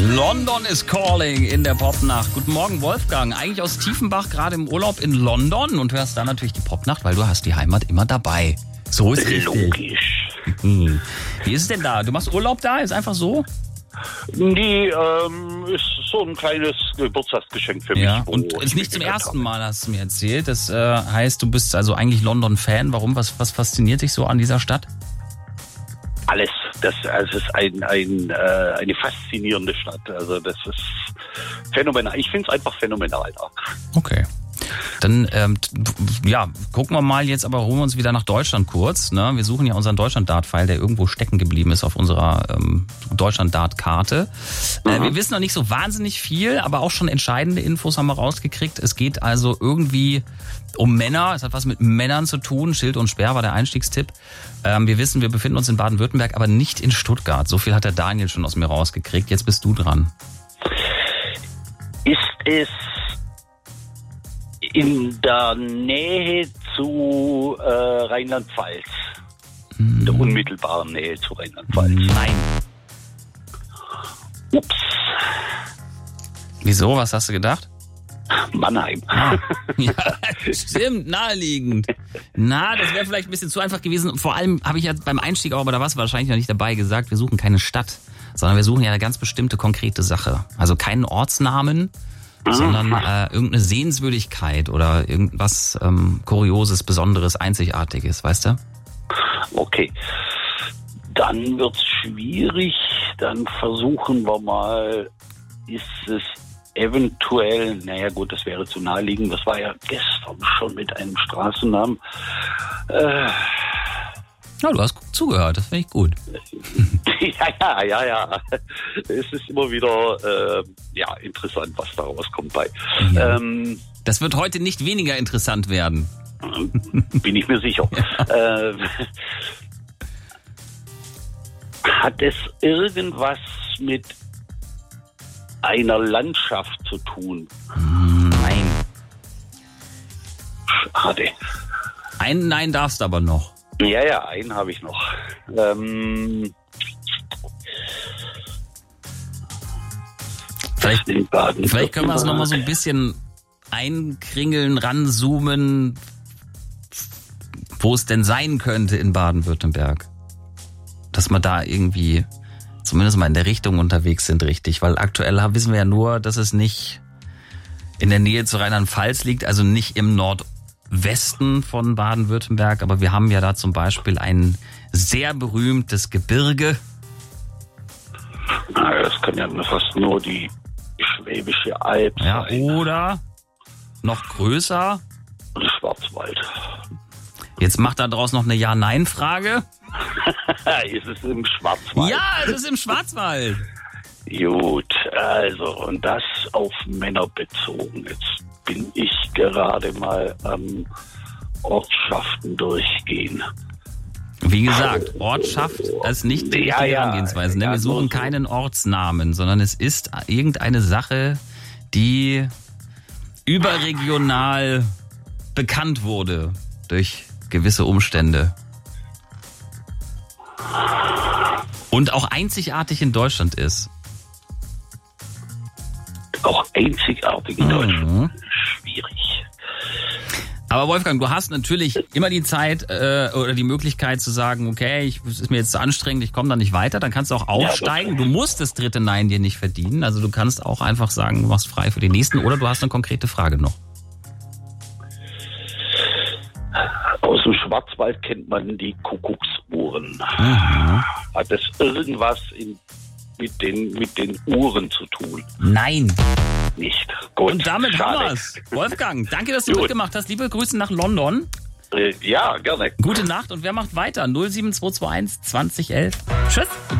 London is calling in der Popnacht. Guten Morgen, Wolfgang. Eigentlich aus Tiefenbach, gerade im Urlaub in London und hörst dann natürlich die Popnacht, weil du hast die Heimat immer dabei. So ist richtig. Logisch. Wie ist es denn da? Du machst Urlaub da? Ist einfach so? Die ist so ein kleines Geburtstagsgeschenk für mich. Ja, und ist nicht zum ersten Mal, hast du mir erzählt. Das heißt, du bist also eigentlich London-Fan. Warum? Was fasziniert dich so an dieser Stadt? Alles. Es ist eine faszinierende Stadt. Also das ist phänomenal. Ich finde es einfach phänomenal. Okay. Dann gucken wir mal jetzt, aber holen wir uns wieder nach Deutschland kurz. Ne? Wir suchen ja unseren Deutschland-Dart-File, der irgendwo stecken geblieben ist auf unserer Deutschland-Dart-Karte. Wir wissen noch nicht so wahnsinnig viel, aber auch schon entscheidende Infos haben wir rausgekriegt. Es geht also irgendwie um Männer. Es hat was mit Männern zu tun. Schild und Speer war der Einstiegstipp. Wir wissen, wir befinden uns in Baden-Württemberg, aber nicht in Stuttgart. So viel hat der Daniel schon aus mir rausgekriegt. Jetzt bist du dran. Ist es in der Nähe zu Rheinland-Pfalz? In der unmittelbaren Nähe zu Rheinland-Pfalz? Nein. Ups. Wieso? Was hast du gedacht? Mannheim. Ja, stimmt, naheliegend. Das wäre vielleicht ein bisschen zu einfach gewesen. Vor allem habe ich ja beim Einstieg auch, aber da warst du wahrscheinlich noch nicht dabei, gesagt, wir suchen keine Stadt, sondern wir suchen ja eine ganz bestimmte, konkrete Sache. Also keinen Ortsnamen, sondern irgendeine Sehenswürdigkeit oder irgendwas Kurioses, Besonderes, Einzigartiges, weißt du? Okay. Dann wird's schwierig. Dann versuchen wir mal, ist es eventuell, naja gut, das wäre zu naheliegend, das war ja gestern schon mit einem Straßennamen. Ja, du hast gut zugehört, das finde ich gut. Ja. Es ist immer wieder interessant, was da rauskommt bei. Ja. Das wird heute nicht weniger interessant werden. Bin ich mir sicher. Ja. Hat es irgendwas mit einer Landschaft zu tun? Nein. Schade. Einen Nein darfst aber noch. Ja, einen habe ich noch. Vielleicht können wir es nochmal so ein bisschen einkringeln, ranzoomen, wo es denn sein könnte in Baden-Württemberg. Dass wir da irgendwie zumindest mal in der Richtung unterwegs sind, richtig. Weil aktuell wissen wir ja nur, dass es nicht in der Nähe zu Rheinland-Pfalz liegt, also nicht im Nordwesten von Baden-Württemberg. Aber wir haben ja da zum Beispiel ein sehr berühmtes Gebirge. Das kann ja fast nur die Schwäbische Alb sein. Ja, oder noch größer. Schwarzwald. Jetzt macht da draus noch eine Ja-Nein-Frage. Ist es im Schwarzwald? Ja, es ist im Schwarzwald. Gut, also und das auf Männer bezogen. Jetzt bin ich gerade mal am Ortschaften durchgehen. Wie gesagt, Ortschaft ist nicht die richtige Herangehensweise. Wir suchen keinen Ortsnamen, sondern es ist irgendeine Sache, die überregional bekannt wurde durch gewisse Umstände. Und auch einzigartig in Deutschland ist. Auch einzigartig in Deutschland. Schwierig. Aber Wolfgang, du hast natürlich immer die Zeit oder die Möglichkeit zu sagen, okay, es ist mir jetzt zu anstrengend, ich komme da nicht weiter. Dann kannst du auch aufsteigen. Du musst das dritte Nein dir nicht verdienen. Also du kannst auch einfach sagen, du machst frei für den nächsten oder du hast eine konkrete Frage noch. Aus dem Schwarzwald kennt man die Kuckucksuhren. Hat es irgendwas mit den Uhren zu tun? Nein. Nicht. Gut. Und damit haben wir es. Wolfgang, danke, dass du mitgemacht hast. Liebe Grüße nach London. Ja, gerne. Gute Nacht und wer macht weiter? 07221 2011. Tschüss.